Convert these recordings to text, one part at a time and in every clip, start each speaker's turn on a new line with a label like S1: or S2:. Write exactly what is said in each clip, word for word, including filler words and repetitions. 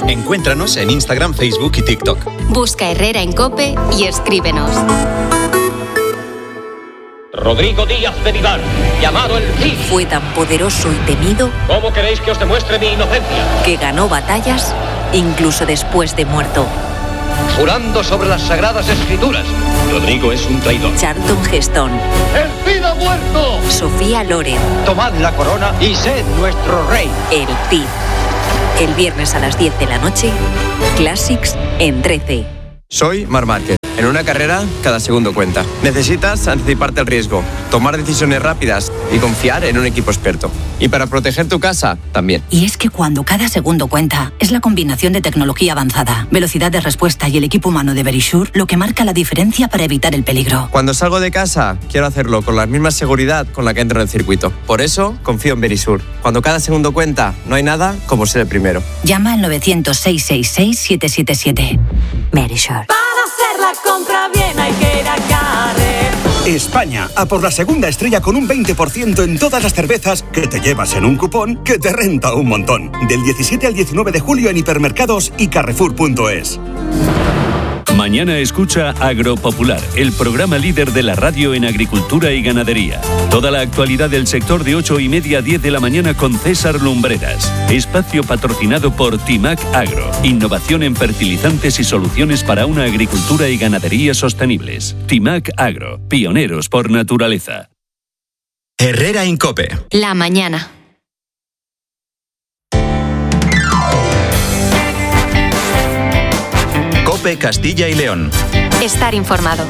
S1: Encuéntranos en Instagram, Facebook y TikTok.
S2: Busca Herrera en COPE y escríbenos.
S3: Rodrigo Díaz de Vivar, llamado el Cid.
S4: Fue tan poderoso y temido.
S3: ¿Cómo queréis que os demuestre mi inocencia?
S4: Que ganó batallas incluso después de muerto.
S3: Jurando sobre las sagradas escrituras. Rodrigo es un traidor.
S4: Charlton Heston.
S3: ¡El Cid ha muerto!
S4: Sofía Loren.
S3: Tomad la corona y sed nuestro rey.
S4: El Cid. El viernes a las diez de la noche, Classics en trece.
S5: Soy Marc Márquez. En una carrera, cada segundo cuenta. Necesitas anticiparte al riesgo, tomar decisiones rápidas y confiar en un equipo experto. Y para proteger tu casa, también.
S6: Y es que cuando cada segundo cuenta, es la combinación de tecnología avanzada, velocidad de respuesta y el equipo humano de Verisure lo que marca la diferencia para evitar el peligro.
S5: Cuando salgo de casa, quiero hacerlo con la misma seguridad con la que entro en el circuito. Por eso, confío en Verisure. Cuando cada segundo cuenta, no hay nada como ser el primero.
S6: Llama al novecientos, seiscientos sesenta y seis, siete siete siete. Verisure.
S7: La compra bien hay que ir a Carrefour.
S8: España, a por la segunda estrella con un veinte por ciento en todas las cervezas que te llevas en un cupón que te renta un montón. Del diecisiete al diecinueve de julio en hipermercados y carrefour punto es.
S9: Mañana escucha Agropopular, el programa líder de la radio en agricultura y ganadería. Toda la actualidad del sector de ocho y media a diez de la mañana con César Lumbreras. Espacio patrocinado por Timac Agro. Innovación en fertilizantes y soluciones para una agricultura y ganadería sostenibles. Timac Agro, pioneros por naturaleza.
S1: Herrera en COPE.
S2: La mañana.
S1: COPE Castilla y León.
S2: Estar informado.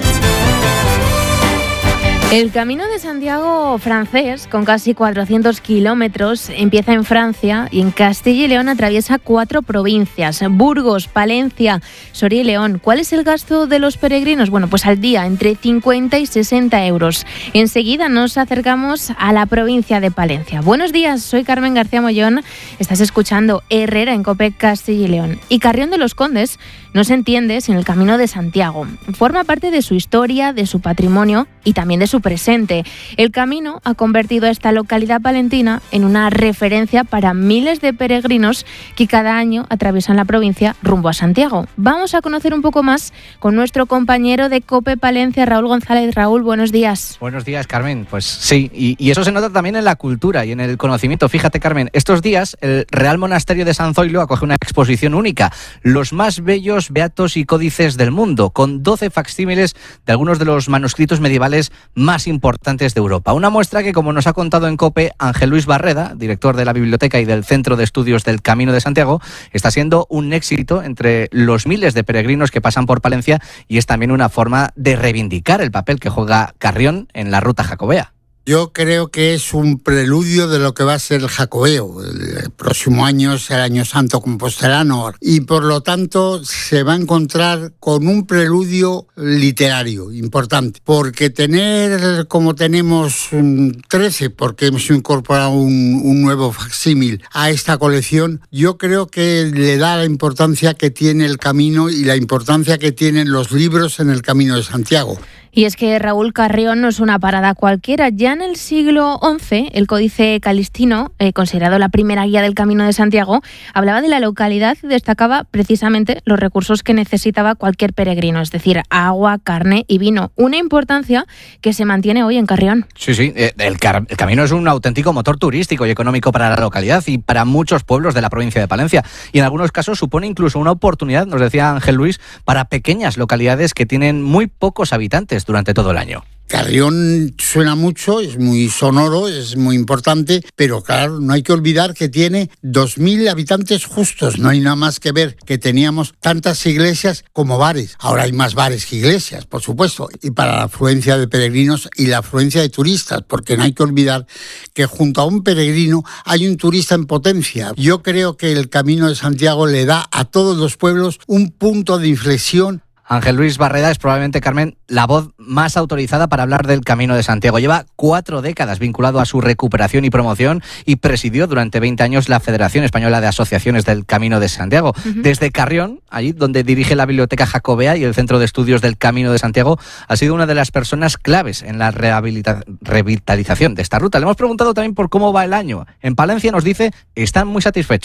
S10: El Camino de Santiago francés, con casi cuatrocientos kilómetros, empieza en Francia y en Castilla y León atraviesa cuatro provincias: Burgos, Palencia, Soria y León. ¿Cuál es el gasto de los peregrinos? Bueno, pues al día, entre cincuenta y sesenta euros. Enseguida nos acercamos a la provincia de Palencia. Buenos días, soy Carmen García Mollón. Estás escuchando Herrera en COPE Castilla y León. Y Carrión de los Condes no se entiende sin el Camino de Santiago. Forma parte de su historia, de su patrimonio y también de su presente. El camino ha convertido a esta localidad palentina en una referencia para miles de peregrinos que cada año atraviesan la provincia rumbo a Santiago. Vamos a conocer un poco más con nuestro compañero de COPE Palencia, Raúl González. Raúl, buenos días.
S11: Buenos días, Carmen. Pues sí, y, y eso se nota también en la cultura y en el conocimiento. Fíjate, Carmen, estos días el Real Monasterio de San Zoilo acoge una exposición única, los más bellos beatos y códices del mundo, con doce facsímiles de algunos de los manuscritos medievales más importantes de Europa. Una muestra que, como nos ha contado en COPE Ángel Luis Barreda, director de la Biblioteca y del Centro de Estudios del Camino de Santiago, está siendo un éxito entre los miles de peregrinos que pasan por Palencia y es también una forma de reivindicar el papel que juega Carrión en la ruta jacobea.
S12: Yo creo que es un preludio de lo que va a ser el jacobeo. El próximo año es el Año Santo Compostelano y por lo tanto se va a encontrar con un preludio literario importante. Porque tener, como tenemos trece, porque hemos incorporado un, un nuevo facsímil a esta colección, yo creo que le da la importancia que tiene el camino y la importancia que tienen los libros en el Camino de Santiago.
S10: Y es que Raúl, Carrión no es una parada cualquiera. Ya en el siglo once, el Códice Calistino, eh, considerado la primera guía del Camino de Santiago, hablaba de la localidad y destacaba precisamente los recursos que necesitaba cualquier peregrino, es decir, agua, carne y vino. Una importancia que se mantiene hoy en Carrión.
S11: Sí, sí, el, car- el camino es un auténtico motor turístico y económico para la localidad y para muchos pueblos de la provincia de Palencia. Y en algunos casos supone incluso una oportunidad, nos decía Ángel Luis, para pequeñas localidades que tienen muy pocos habitantes durante todo el año.
S12: Carrión suena mucho, es muy sonoro, es muy importante, pero claro, no hay que olvidar que tiene dos mil habitantes justos. No hay nada más que ver que teníamos tantas iglesias como bares. Ahora hay más bares que iglesias, por supuesto, y para la afluencia de peregrinos y la afluencia de turistas, porque no hay que olvidar que junto a un peregrino hay un turista en potencia. Yo creo que el Camino de Santiago le da a todos los pueblos un punto de inflexión.
S11: Ángel Luis Barreda es probablemente, Carmen, la voz más autorizada para hablar del Camino de Santiago. Lleva cuatro décadas vinculado a su recuperación y promoción y presidió durante veinte años la Federación Española de Asociaciones del Camino de Santiago. Uh-huh. Desde Carrión, allí donde dirige la Biblioteca Jacobea y el Centro de Estudios del Camino de Santiago, ha sido una de las personas claves en la rehabilita- revitalización de esta ruta. Le hemos preguntado también por cómo va el año. En Palencia nos dice, están muy satisfechos.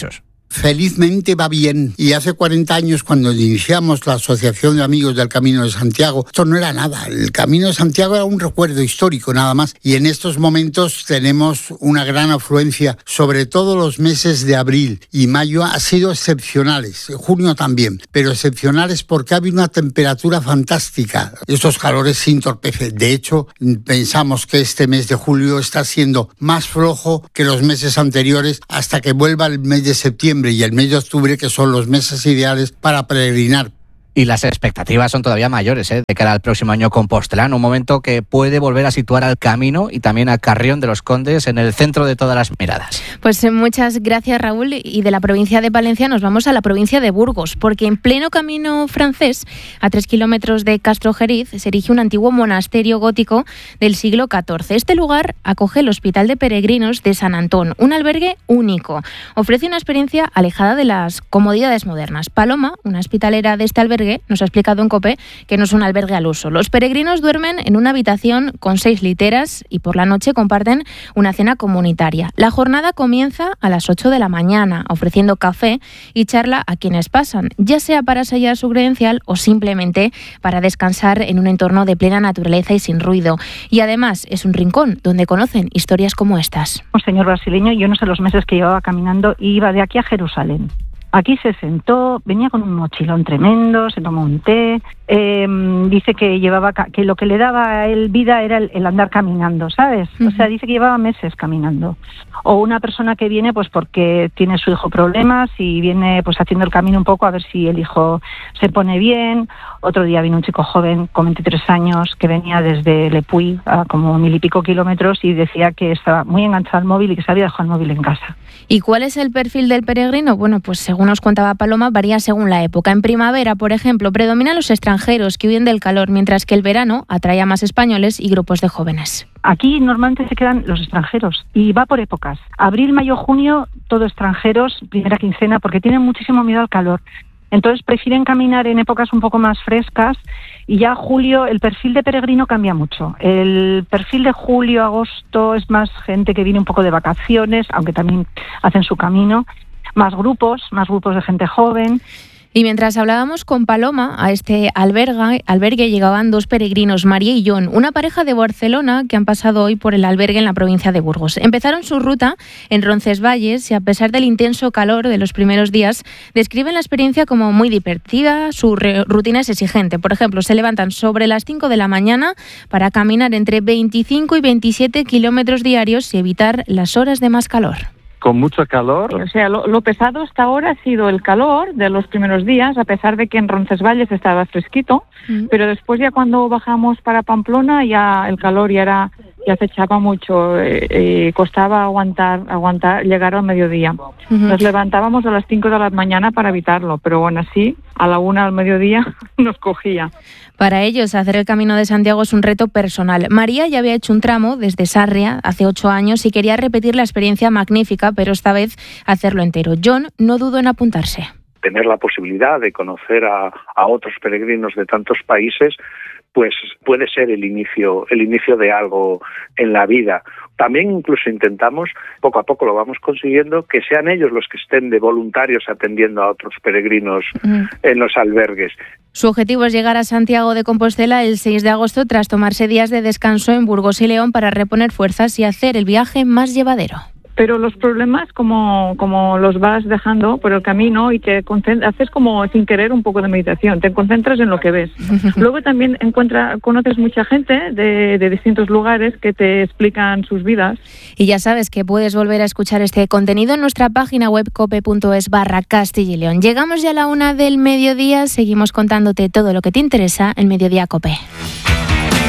S12: felizmente va bien. Y hace cuarenta años, cuando iniciamos la Asociación de Amigos del Camino de Santiago, esto no era nada. El Camino de Santiago era un recuerdo histórico nada más. Y en estos momentos tenemos una gran afluencia, sobre todo los meses de abril y mayo han sido excepcionales, junio también, pero excepcionales porque ha habido una temperatura fantástica. Estos calores se entorpecen. De hecho, pensamos que este mes de julio está siendo más flojo que los meses anteriores hasta que vuelva el mes de septiembre y el mes de octubre, que son los meses ideales para peregrinar.
S11: Y las expectativas son todavía mayores, ¿eh? De cara al próximo año compostelano, un momento que puede volver a situar al Camino y también a Carrión de los Condes en el centro de todas las miradas.
S10: Pues muchas gracias, Raúl. Y de la provincia de Palencia nos vamos a la provincia de Burgos, porque en pleno camino francés, a tres kilómetros de Castrojeriz, se erige un antiguo monasterio gótico del siglo catorce. Este lugar acoge el Hospital de Peregrinos de San Antón, un albergue único. Ofrece una experiencia alejada de las comodidades modernas. Paloma, una hospitalera de este albergue, nos ha explicado en COPE que no es un albergue al uso. Los peregrinos duermen en una habitación con seis literas y por la noche comparten una cena comunitaria. La jornada comienza a las ocho de la mañana, ofreciendo café y charla a quienes pasan, ya sea para sellar su credencial o simplemente para descansar en un entorno de plena naturaleza y sin ruido. Y además es un rincón donde conocen historias como estas.
S13: Un señor brasileño, yo no sé los meses que llevaba caminando, y iba de aquí a Jerusalén. Aquí se sentó, venía con un mochilón tremendo, se tomó un té, eh, dice que llevaba que lo que le daba a él vida era el, el andar caminando, ¿sabes? Uh-huh. O sea, dice que llevaba meses caminando. O una persona que viene pues porque tiene su hijo problemas y viene pues haciendo el camino un poco a ver si el hijo se pone bien. Otro día vino un chico joven con veintitrés años que venía desde Le Puy a como mil y pico kilómetros y decía que estaba muy enganchado al móvil y que se había dejado el móvil en casa.
S10: ¿Y cuál es el perfil del peregrino? Bueno, pues según nos contaba Paloma, varía según la época. En primavera, por ejemplo, predominan los extranjeros que huyen del calor, mientras que el verano atrae a más españoles y grupos de jóvenes.
S13: Aquí normalmente se quedan los extranjeros y va por épocas. Abril, mayo, junio, todo extranjeros, primera quincena, porque tienen muchísimo miedo al calor. Entonces prefieren caminar en épocas un poco más frescas y ya julio el perfil de peregrino cambia mucho. El perfil de julio, agosto es más gente que viene un poco de vacaciones, aunque también hacen su camino, más grupos, más grupos de gente joven.
S10: Y mientras hablábamos con Paloma, a este albergue, albergue llegaban dos peregrinos, María y John, una pareja de Barcelona que han pasado hoy por el albergue en la provincia de Burgos. Empezaron su ruta en Roncesvalles y a pesar del intenso calor de los primeros días, describen la experiencia como muy divertida, su re- rutina es exigente. Por ejemplo, se levantan sobre las cinco de la mañana para caminar entre veinticinco y veintisiete kilómetros diarios y evitar las horas de más calor.
S14: Con mucho calor.
S15: O sea, lo, lo pesado hasta ahora ha sido el calor de los primeros días, a pesar de que en Roncesvalles estaba fresquito, mm. pero después ya cuando bajamos para Pamplona ya el calor ya era ya se echaba mucho, eh, eh, costaba aguantar aguantar llegar al mediodía. Uh-huh. Nos levantábamos a las cinco de la mañana para evitarlo, pero bueno, así a la una al mediodía nos cogía.
S10: Para ellos, hacer el Camino de Santiago es un reto personal. María ya había hecho un tramo desde Sarria hace ocho años y quería repetir la experiencia magnífica, pero esta vez hacerlo entero. John no dudó en apuntarse.
S16: Tener la posibilidad de conocer a, a otros peregrinos de tantos países, pues puede ser el inicio, el inicio de algo en la vida. También incluso intentamos, poco a poco lo vamos consiguiendo, que sean ellos los que estén de voluntarios atendiendo a otros peregrinos mm. en los albergues.
S10: Su objetivo es llegar a Santiago de Compostela el seis de agosto tras tomarse días de descanso en Burgos y León para reponer fuerzas y hacer el viaje más llevadero.
S15: Pero los problemas como, como los vas dejando por el camino y te concentras, haces como sin querer un poco de meditación, te concentras en lo que ves. Luego también encuentra, conoces mucha gente de, de distintos lugares que te explican sus vidas.
S10: Y ya sabes que puedes volver a escuchar este contenido en nuestra página web cope.es barra Castilla y León. Llegamos ya a la una del mediodía, seguimos contándote todo lo que te interesa en Mediodía Cope.